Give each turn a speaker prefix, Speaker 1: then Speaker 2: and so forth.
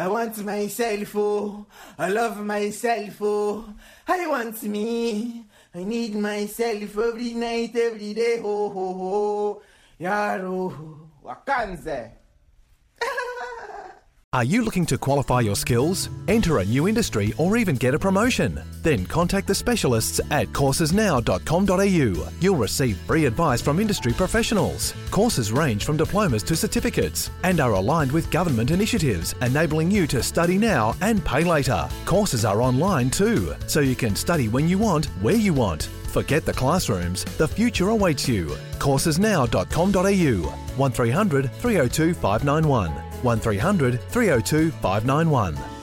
Speaker 1: I want myself, oh, I love myself, oh, I want me, I need myself every night, every day, ho, ho, ho, yaro, wakanze.
Speaker 2: Are you looking to qualify your skills, enter a new industry or even get a promotion? Then contact the specialists at coursesnow.com.au. You'll receive free advice from industry professionals. Courses range from diplomas to certificates and are aligned with government initiatives, enabling you to study now and pay later. Courses are online too, so you can study when you want, where you want. Forget the classrooms, the future awaits you. coursesnow.com.au 1300 302 591 1300 302 591.